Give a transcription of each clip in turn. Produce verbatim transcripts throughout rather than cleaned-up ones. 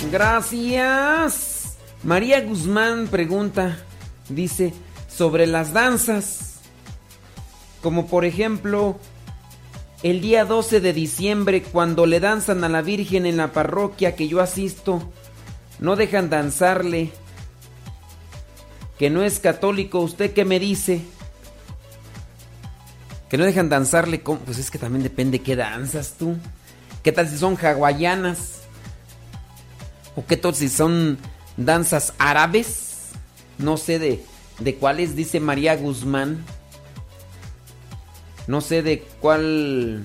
Gracias. María Guzmán pregunta, dice, sobre las danzas. Como por ejemplo, el día doce de diciembre, cuando le danzan a la Virgen en la parroquia que yo asisto, no dejan danzarle. Que no es católico, ¿usted qué me dice? Que no dejan danzarle, ¿cómo? Pues es que también depende qué danzas tú. ¿Qué tal si son hawaianas? ¿O qué tal si son danzas árabes? No sé de, de cuáles, dice María Guzmán. No sé de cuál...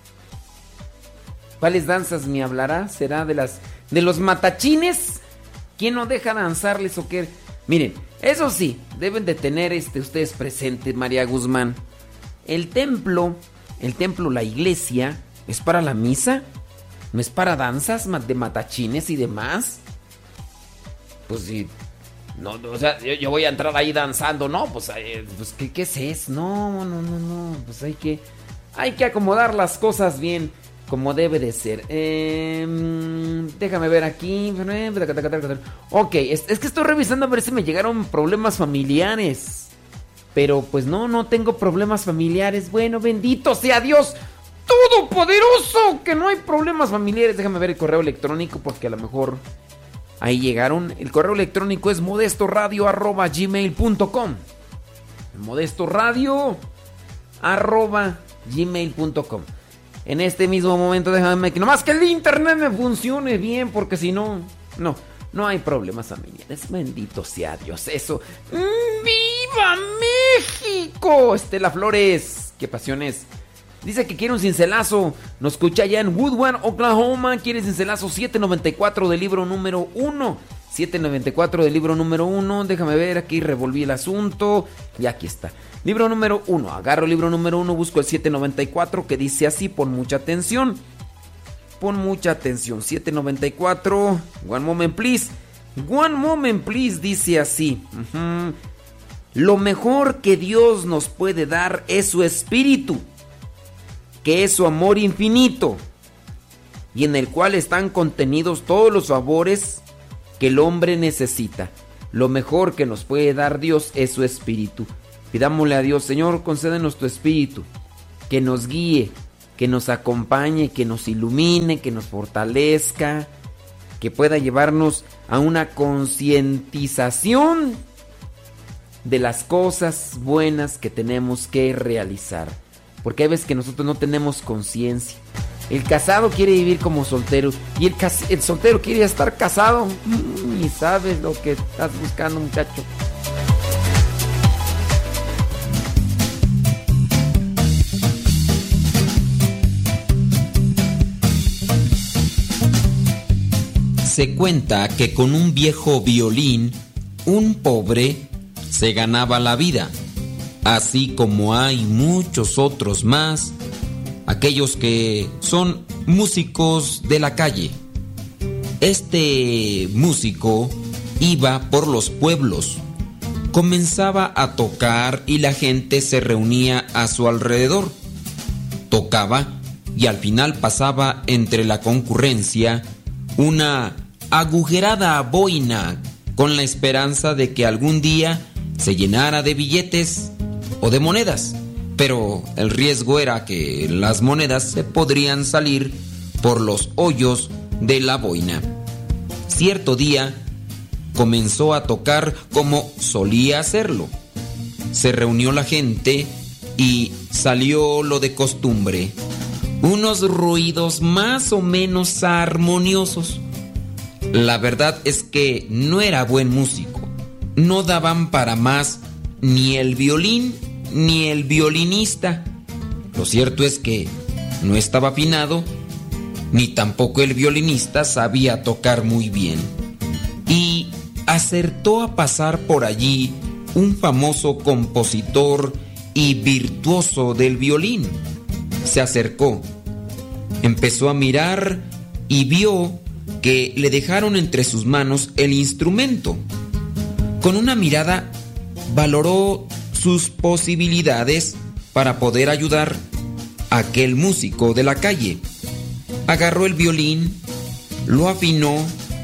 ¿Cuáles danzas me hablará? ¿Será de las... de los matachines? ¿Quién no deja danzarles o qué? Miren, eso sí, deben de tener este, ustedes presentes, María Guzmán. El templo, el templo, la iglesia, ¿es para la misa? ¿No es para danzas de matachines y demás? Pues sí, no, o sea, yo, yo voy a entrar ahí danzando, ¿no? Pues, eh, pues ¿qué, ¿qué es eso? No, no, no, no, pues hay que, hay que acomodar las cosas bien, como debe de ser. Eh, déjame ver aquí. Ok, es, es que estoy revisando a ver si me llegaron problemas familiares. Pero pues no, no tengo problemas familiares. Bueno, bendito sea Dios Todopoderoso, que no hay problemas familiares. Déjame ver el correo electrónico porque a lo mejor ahí llegaron. El correo electrónico es modestoradio arroba gmail punto com. modestoradio arroba gmail punto com. En este mismo momento déjame que nomás que el internet me funcione bien, porque si no, no, no hay problemas familiares. Bendito sea Dios. Eso. ¡Viva México! Estela Flores, qué pasiones. Dice que quiere un cincelazo. Nos escucha allá en Woodward, Oklahoma. Quiere cincelazo siete noventa y cuatro del libro número uno. siete noventa y cuatro del libro número uno. Déjame ver, aquí revolví el asunto. Y aquí está. Libro número uno. Agarro el libro número uno, busco el siete noventa y cuatro que dice así. Pon mucha atención. Pon mucha atención. siete noventa y cuatro. One moment, please. One moment, please. Dice así. Uh-huh. Lo mejor que Dios nos puede dar es su espíritu, que es su amor infinito, y en el cual están contenidos todos los favores que el hombre necesita. Lo mejor que nos puede dar Dios es su espíritu. Pidámosle a Dios, Señor, concédenos tu espíritu, que nos guíe, que nos acompañe, que nos ilumine, que nos fortalezca, que pueda llevarnos a una concientización de las cosas buenas que tenemos que realizar. Porque hay veces que nosotros no tenemos conciencia. El casado quiere vivir como soltero y el, cas- el soltero quiere estar casado. Mm, y sabes lo que estás buscando, muchacho. Se cuenta que con un viejo violín, un pobre se ganaba la vida, así como hay muchos otros más, aquellos que son músicos de la calle. Este músico iba por los pueblos, comenzaba a tocar y la gente se reunía a su alrededor. Tocaba y al final pasaba entre la concurrencia una agujerada boina con la esperanza de que algún día se llenara de billetes o de monedas, pero el riesgo era que las monedas se podrían salir por los hoyos de la boina. Cierto día comenzó a tocar como solía hacerlo. Se reunió la gente y salió lo de costumbre, unos ruidos más o menos armoniosos. La verdad es que no era buen músico. No daban para más ni el violín ni el violinista. Lo cierto es que no estaba afinado, ni tampoco el violinista sabía tocar muy bien. Y acertó a pasar por allí un famoso compositor y virtuoso del violín. Se acercó, empezó a mirar y vio que le dejaron entre sus manos el instrumento. Con una mirada valoró sus posibilidades para poder ayudar a aquel músico de la calle. Agarró el violín, lo afinó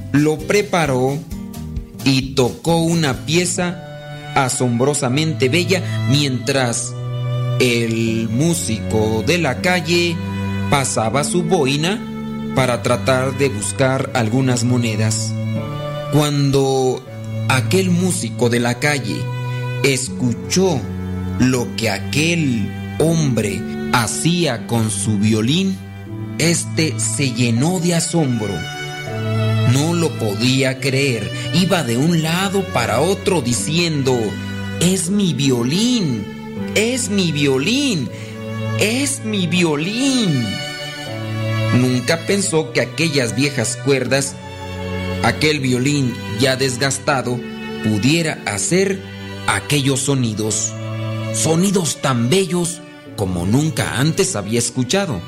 lo preparó y tocó una pieza asombrosamente bella mientras el músico de la calle pasaba su boina para tratar de buscar algunas monedas. Cuando aquel músico de la calle escuchó lo que aquel hombre hacía con su violín, este se llenó de asombro. No lo podía creer. Iba de un lado para otro diciendo: ¡es mi violín! ¡Es mi violín! ¡Es mi violín! Nunca pensó que aquellas viejas cuerdas, aquel violín ya desgastado, pudiera hacer aquellos sonidos. Sonidos tan bellos como nunca antes había escuchado.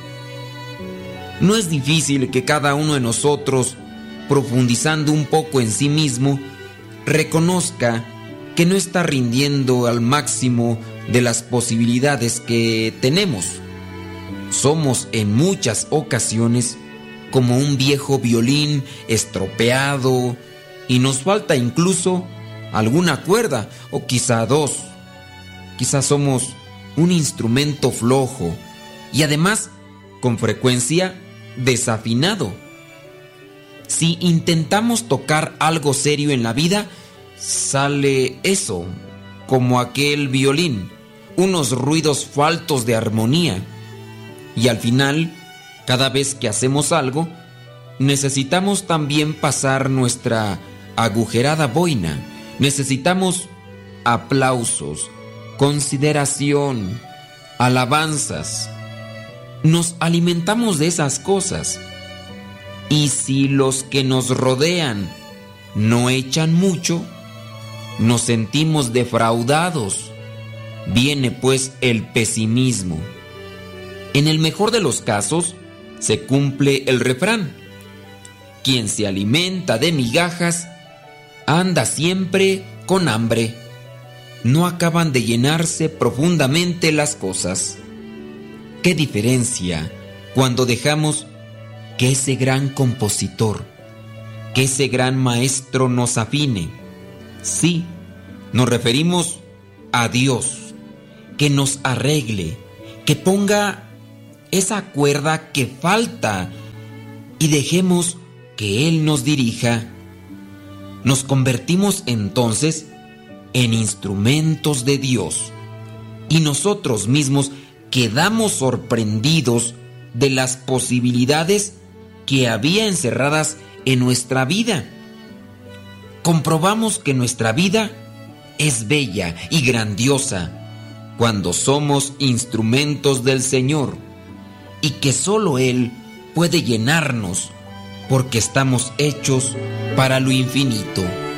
No es difícil que cada uno de nosotros, profundizando un poco en sí mismo, reconozca que no está rindiendo al máximo de las posibilidades que tenemos. Somos en muchas ocasiones como un viejo violín estropeado y nos falta incluso alguna cuerda o quizá dos. Quizás somos un instrumento flojo y además con frecuencia desafinado. Si intentamos tocar algo serio en la vida, sale eso, como aquel violín, unos ruidos faltos de armonía. Y al final, cada vez que hacemos algo, necesitamos también pasar nuestra agujerada boina. Necesitamos aplausos, consideración, alabanzas. Nos alimentamos de esas cosas. Y si los que nos rodean no echan mucho, nos sentimos defraudados. Viene pues el pesimismo. En el mejor de los casos, se cumple el refrán: quien se alimenta de migajas, anda siempre con hambre. No acaban de llenarse profundamente las cosas. ¿Qué diferencia cuando dejamos que ese gran compositor, que ese gran maestro nos afine? Sí, nos referimos a Dios, que nos arregle, que ponga esa cuerda que falta y dejemos que Él nos dirija. Nos convertimos entonces en instrumentos de Dios y nosotros mismos quedamos sorprendidos de las posibilidades que había encerradas en nuestra vida. Comprobamos que nuestra vida es bella y grandiosa cuando somos instrumentos del Señor y que solo Él puede llenarnos porque estamos hechos para lo infinito.